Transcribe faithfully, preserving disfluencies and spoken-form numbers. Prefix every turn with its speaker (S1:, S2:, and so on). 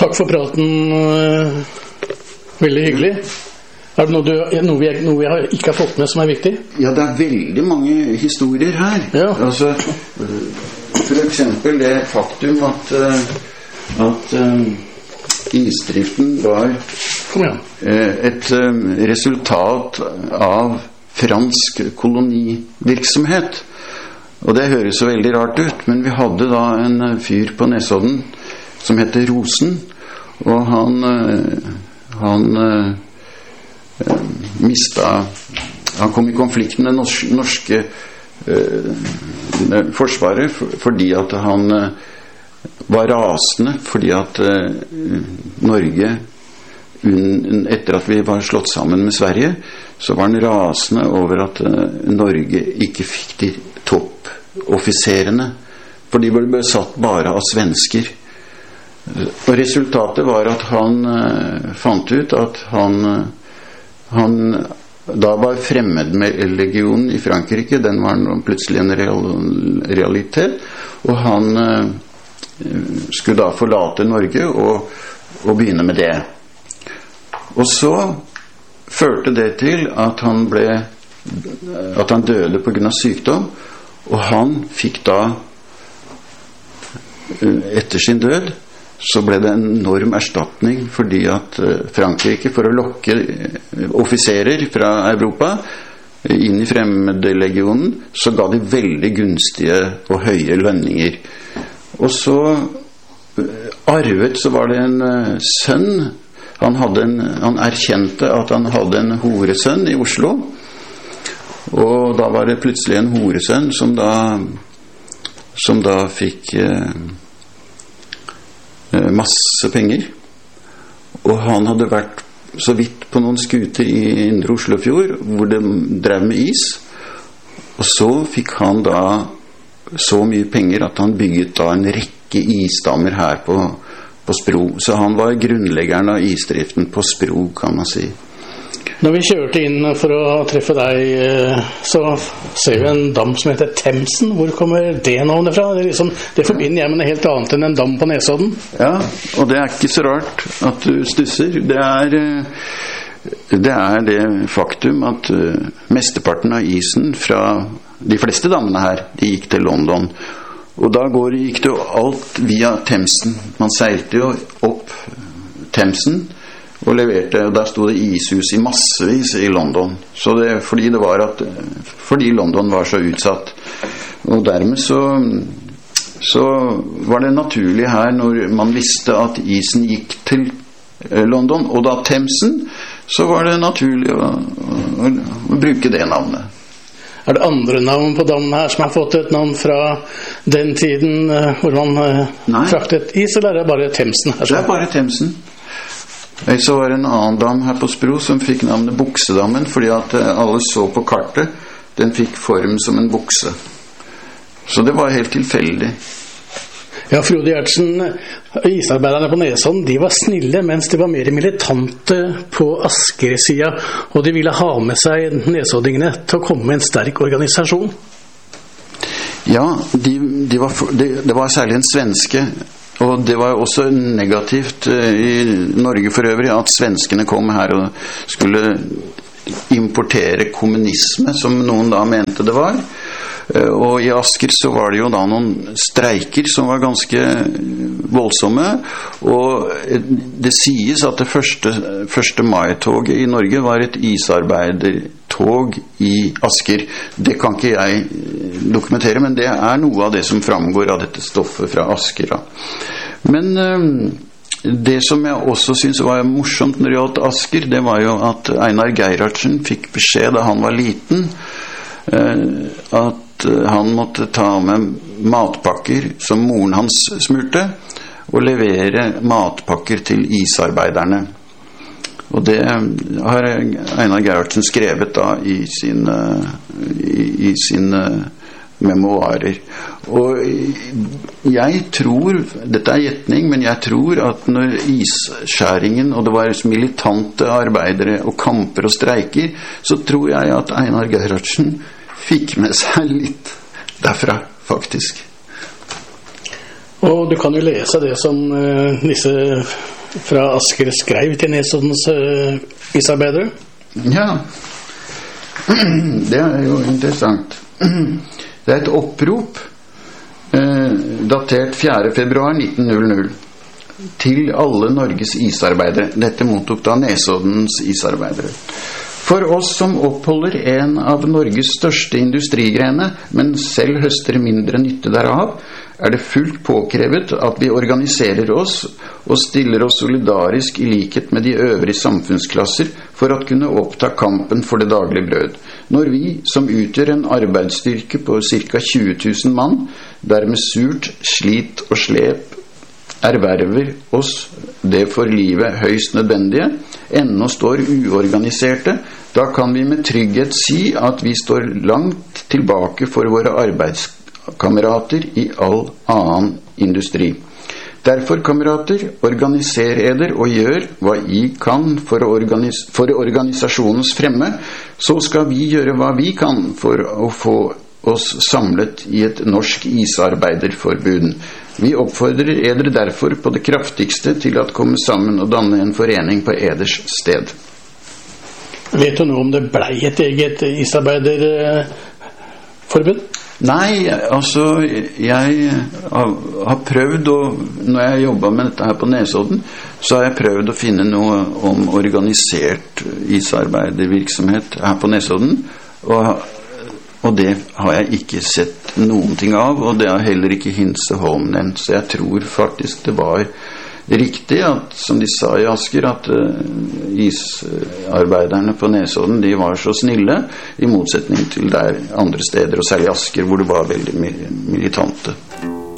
S1: Takk for praten. Veldig hyggelig. Er det noe, du, noe, vi, noe vi har, ikke har fått med som er viktig?
S2: Ja, det er veldig mange historier her.
S1: Ja.
S2: Altså, for eksempel det faktum at, at um, isdriften var et um, resultat av fransk kolonivirksomhet. Og det høres så veldig rart ut, men vi hadde da en fyr på Nesodden som heter Rosen, og han, han mista han kom i konflikt med det norske, norske eh, forsvaret for, fordi at han eh, var rasende fordi at eh, Norge un, etter at vi var slått sammen med Sverige, så var han rasende over at eh, Norge ikke fikk de toppoffiserene, for de ble besatt bare av svensker. Og resultatet var at han eh, fant ut at han Han da var fremmedlegionen i Frankrike, den var plutselig en real, realitet, og han eh, skulle da forlate Norge og, og begynne med det. Og så førte det til at han ble at han døde på grunn av sykdom, og han fikk da etter sin død så ble det en enorm erstatning fordi at Frankrike, for å lokke offiserer fra Europa inn i fremmedlegionen, så ga de veldig gunstige og høye lønninger. Og så arvet, så var det en sønn, han, hadde en, han erkjente at han hadde en horesønn i Oslo, og da var det plutselig en horesønn som da som da fikk masse penger, og han hadde vært så vidt på noen skuter i Indre Oslofjord hvor de drev med is, og så fikk han da så mye penger at han bygget da en rekke isdammer her på, på Spro, så han var grunnleggeren av isdriften på Spro, kan man si.
S1: Når vi kjørte inn for å treffe deg, så ser vi en dam som heter Themsen. Hvor kommer det navnet fra? Det, liksom, det forbinder jeg med noe helt annet enn en dam på Nesodden.
S2: Ja, og det er ikke så rart at du stusser. Det er det, er det faktum at mesteparten av isen fra de fleste dammene her, de gikk til London. Og da går, gikk det jo alt via Themsen. Man seilte jo opp Themsen og leverte, og der stod det ishus i massevis i London, så det, fordi det var at fordi London var så utsatt, og dermed så så var det naturlig her når man visste at isen gikk til London, og da Themsen, så var det naturlig å, å, å bruke det navnet.
S1: Er det andre navn på dammen her som har fått et navn fra den tiden hvor man Nei. fraktet is, eller er det bare Themsen her?
S2: Det er bare Themsen. Så var det en annen dam her på Spro som fikk navnet Buksedammen, fordi at alle så på kartet, den fikk form som en bukse. Så det var helt tilfeldig.
S1: Ja, Frode Gjertsen, isarbeiderne på Nesodden, de var snille, mens de var mer militante på Asker-siden, og de ville ha med seg nesoddingene til å komme med en sterk organisasjon.
S2: Ja, de, de var, de, det var særlig en svenske. Og det var også negativt i Norge for øvrig at svenskene kom her og skulle importere kommunisme, som noen da mente det var. Og i Asker så var det jo da noen streiker som var ganske voldsomme, og det sies at det første, første mai-toget i Norge var et isarbeidertog i Asker. Det kan ikke jeg dokumentere, men det er noe av det som framgår av dette stoffet fra Asker da. Men det som jeg også synes var morsomt når det gjaldt Asker, det var jo at Einar Gerhardsen fikk beskjed da han var liten, at han måtte ta med matpakker som moren hans smurte, og levere matpakker til isarbeiderne. Og det har Einar Gerhardsen skrevet da i sine, i, i sine memoarer. Og jeg tror, dette er gjetning, men jeg tror at når isskjæringen, og det var militante arbeidere og kamper og streiker, så tror jeg at Einar Gerhardsen fikk med seg litt derfra, faktisk.
S1: Og du kan jo lese det som uh, Nisse fra Asker skrev til Nesoddens uh, isarbeidere.
S2: Ja, det er jo interessant. Det er et opprop uh, datert fjerde februar nitten hundre til alle Norges isarbeidere. Dette mottok da Nesoddens isarbeidere. For oss som oppholder en av Norges største industrigrene, men selv høster mindre nytte derav, er det fullt påkrevet at vi organiserer oss og stiller oss solidarisk i likhet med de øvrige samfunnsklasser for å kunne oppta kampen for det daglige brød. Når vi, som utgjør en arbeidsstyrke på ca. tjue tusen mann, dermed surt, slit og slep, erverver oss det for livet høyst nødvendige, ennå står uorganiserte, da kan vi med trygghet si at vi står langt tilbake for våre arbeidskamerater i all annen industri. Derfor, kamerater, organiser eder og gjør hva I kan for, organis for organisasjonens fremme, så skal vi gjøre hva vi kan for å få oss samlet i et norsk isarbeiderforbund. Vi oppfordrer eder derfor på det kraftigste til at komme sammen og danne en forening på eders sted.
S1: Vet du nå om det blei et eget isarbeiderforbund?
S2: Nei, altså jeg har prøvd å, når jeg jobbet med dette her på Nesodden, så har jeg prøvd å finne noe om organisert isarbeidervirksomhet her på Nesodden, og Og det har jeg ikke sett noen ting av, og det har heller ikke Hintze Holm nevnt. Så jeg tror faktisk det var riktig, at, som de sa i Asker, at uh, isarbeiderne på Nesodden, de var så snille, i motsetning til der andre steder, og særlig Asker, hvor det var veldig militante.